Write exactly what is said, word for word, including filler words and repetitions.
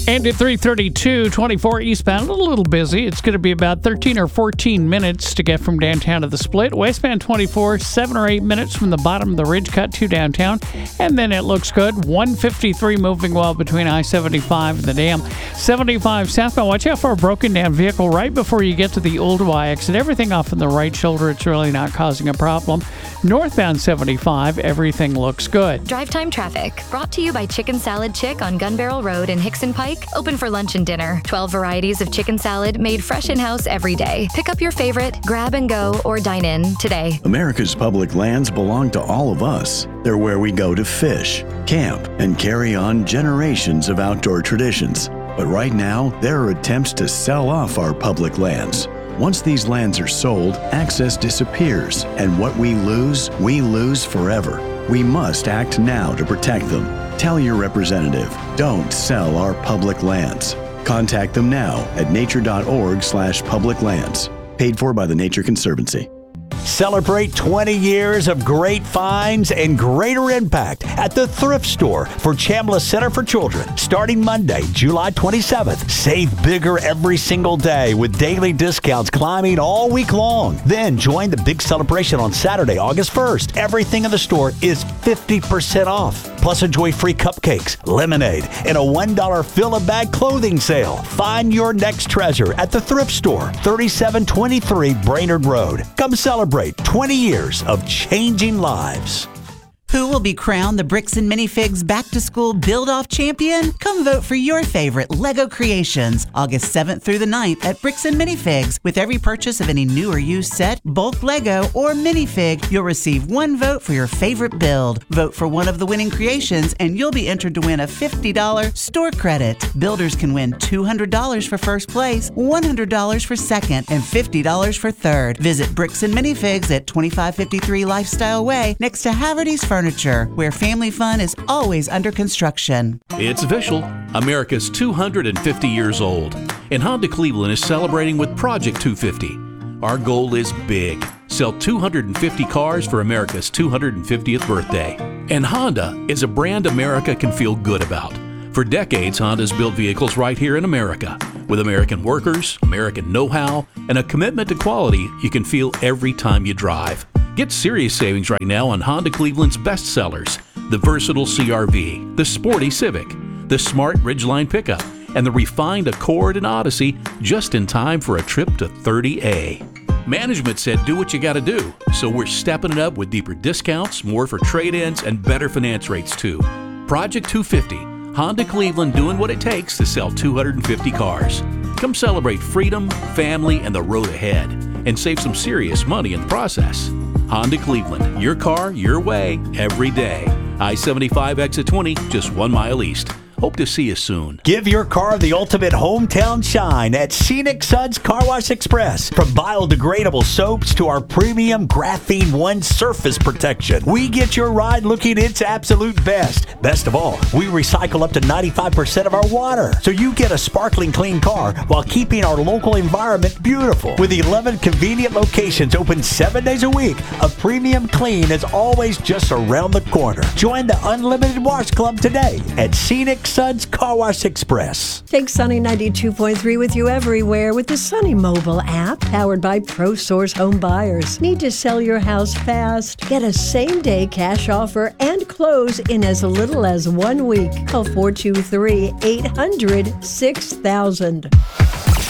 And at three thirty-two, twenty-four eastbound, a little busy. It's going to be about thirteen or fourteen minutes to get from downtown to the Split. Westbound twenty-four, seven or eight minutes from the bottom of the ridge cut to downtown. And then it looks good. one fifty-three moving well between I seventy-five and the dam. seventy-five southbound, watch out for a broken down vehicle right before you get to the Old Y exit. Everything off on the right shoulder. It's really not causing a problem. Northbound seventy-five, everything looks good. Drive time traffic brought to you by Chicken Salad Chick on Gun Barrel Road in Hickson Pike. Open for lunch and dinner. twelve varieties of chicken salad made fresh in-house every day. Pick up your favorite, grab and go, or dine in today. America's public lands belong to all of us. They're where we go to fish, camp, and carry on generations of outdoor traditions. But right now, there are attempts to sell off our public lands. Once these lands are sold, access disappears, and what we lose, we lose forever. We must act now to protect them. Tell your representative, don't sell our public lands. Contact them now at nature.org slash public lands. Paid for by the Nature Conservancy. Celebrate twenty years of great finds and greater impact at the Thrift Store for Chambliss Center for Children. Starting Monday, July twenty-seventh. Save bigger every single day with daily discounts climbing all week long. Then join the big celebration on Saturday, August first. Everything in the store is fifty percent off. Plus enjoy free cupcakes, lemonade, and a one dollar fill-a-bag clothing sale. Find your next treasure at the Thrift Store, thirty-seven twenty-three Brainerd Road. Come celebrate twenty years of changing lives. Who will be crowned the Bricks and Minifigs Back to School Build-Off Champion? Come vote for your favorite LEGO creations August seventh through the ninth at Bricks and Minifigs. With every purchase of any new or used set, bulk LEGO, or minifig, you'll receive one vote for your favorite build. Vote for one of the winning creations and you'll be entered to win a fifty dollars store credit. Builders can win two hundred dollars for first place, one hundred dollars for second, and fifty dollars for third. Visit Bricks and Minifigs at twenty-five fifty-three Lifestyle Way next to Haverty's Furniture, where family fun is always under construction. It's official. America's two hundred fifty years old, and Honda Cleveland is celebrating with Project two fifty. Our goal is big. Sell two hundred fifty cars for America's two hundred fiftieth birthday. And Honda is a brand America can feel good about. For decades, Honda's built vehicles right here in America. With American workers, American know-how, and a commitment to quality you can feel every time you drive. Get serious savings right now on Honda Cleveland's best sellers, the versatile C R V, the sporty Civic, the smart Ridgeline pickup, and the refined Accord and Odyssey, just in time for a trip to thirty A. Management said do what you gotta do, so we're stepping it up with deeper discounts, more for trade-ins, and better finance rates too. Project two fifty, Honda Cleveland doing what it takes to sell two hundred fifty cars. Come celebrate freedom, family, and the road ahead, and save some serious money in the process. Honda Cleveland, your car, your way, every day. I seventy-five exit twenty, just one mile east. Hope to see you soon. Give your car the ultimate hometown shine at Scenic Suds Car Wash Express. From biodegradable soaps to our premium Graphene One surface protection, we get your ride looking its absolute best. Best of all, we recycle up to ninety-five percent of our water, so you get a sparkling clean car while keeping our local environment beautiful. With eleven convenient locations open seven days a week, a premium clean is always just around the corner. Join the Unlimited Wash Club today at Scenic Suds Car Wash Express. Take Sunny ninety-two point three with you everywhere with the Sunny mobile app, powered by ProSource Home Buyers. Need to sell your house fast? Get a same-day cash offer and close in as little as one week. Call four two three, eight hundred, six thousand.